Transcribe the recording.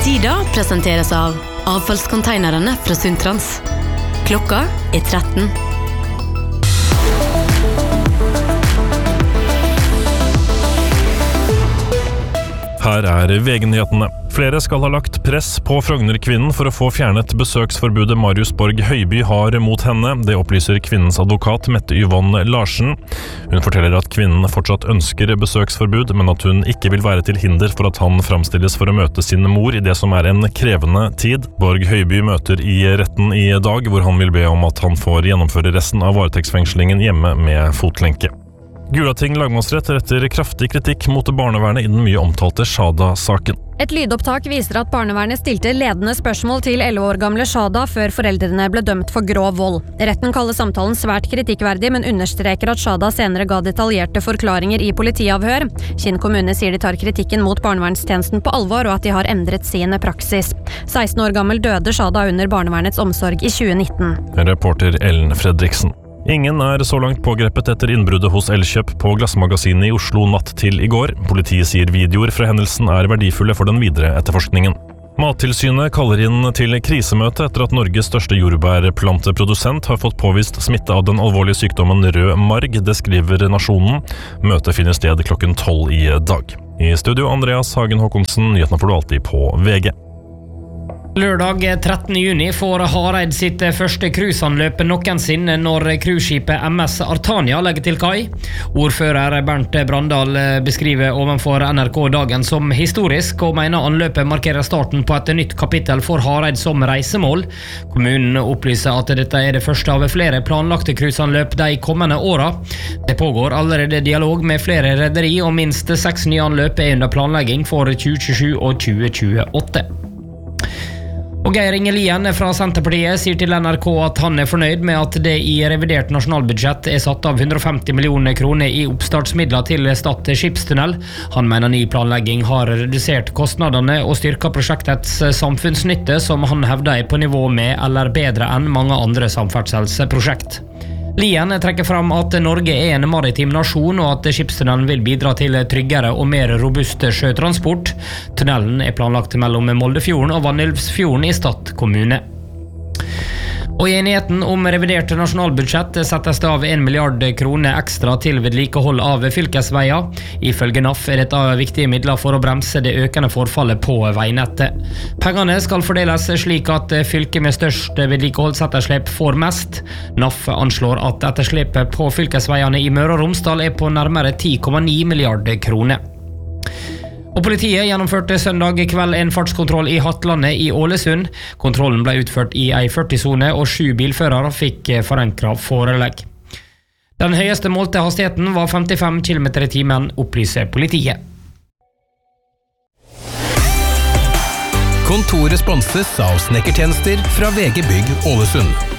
Sida presenteres av avfallskonteinerne fra Sundtrans. Klokka 13. Her VG-nyhetene. Flere skal ha lagt press på Frogner-kvinnen for å få fjernet besøksforbudet Marius Borg Høiby har mot henne. Det opplyser kvinnens advokat Mette Yvonne Larsen. Hun forteller at kvinnen fortsatt ønsker besøksforbud, men at hun ikke vil være til hinder for at han framstilles for å møte sin mor i det som en krevende tid. Borg Høiby møter i retten i dag, hvor han vil be om at han får gjennomføre resten av varetektsfengslingen hjemme med fotlenke. Gulating lagmannsrett retter kraftig kritikk mot barnevernet i den mye omtalte Shada-saken. Et lydopptak viser at barnevernet stilte ledende spørsmål til 11 år gamle Shada før foreldrene ble dømt for grov vold. Retten kaller samtalen svært kritikkverdig, men understreker at Shada senere ga detaljerte forklaringer i politiavhør. Kinn kommune sier de tar kritikken mot barnevernstjenesten på alvor, og at de har endret sin praksis. 16 år gammel døde Shada under barnevernets omsorg i 2019. Reporter Ellen Fredriksen. Ingen så langt pågrepet etter innbruddet hos Elkjøp på Glassmagasinet i Oslo natt til i går. Politiet sier videoer fra hendelsen verdifulle for den videre etterforskningen. Mattilsynet kaller inn til krisemøte etter at Norges største jordbærplanteprodusent har fått påvist smitte av den alvorlige sykdommen rød marg, det skriver Nasjonen. Møtet finner sted klokken 12 i dag. I studio Andreas Hagen Håkonsen, nyhetene får du alltid på VG. Lørdag 13. juni får Hareid sitt første cruiseanløp noensinne når cruiseskipet MS Artania legger til kai. Ordfører Bernt Brandal beskriver ovenfor NRK dagen som historisk, og mener anløpet markerer starten på et nytt kapittel for Hareid som reisemål. Kommunen opplyser at dette det første av flere planlagte cruiseanløp de kommende åra. Det pågår allerede dialog med flere rederi, og minst 6 nye anløp under planlegging for 2027 og 2028. Og Geir Inge Lien fra Senterpartiet sier til NRK at han fornøyd med at det i revidert nasjonalbudsjett satt av 150 millioner kroner i oppstartsmidler til Stad skipstunnel. Han mener ny planlegging har redusert kostnadene og styrket prosjektets samfunnsnytte, som han hevder på nivå med eller bedre enn mange andre samferdselsprosjekt. Lien trekker fram at Norge en maritim nasjon, og at skipstunnelen vil bidra til tryggere og mer robust sjøtransport. Tunnelen planlagt mellom Moldefjorden og Vannylvsfjorden i Stad kommune. Og i enigheten om revidert nasjonalbudsjett settes det av 1 milliard kroner ekstra til vedlikehold av fylkesveier. Ifølge NAF dette viktige midler for å bremse det økende forfallet på veinettet. Pengene skal fordeles slik at fylket med størst vedlikeholdsetterslep får mest. NAF anslår at etterslepet på fylkesveiene i Møre og Romsdal på nærmere 10,9 milliarder kroner. Og politiet gjennomførte søndag kveld en fartskontroll i Hattlandet i Ålesund. Kontrollen ble utført i en 40-sone, og 7 bilførere fikk forenkret forelegg. Den høyeste målte hastigheten var 55 km i timen, opplyser politiet. Kontoret sponses av snekkertjenester fra VG Bygg Ålesund.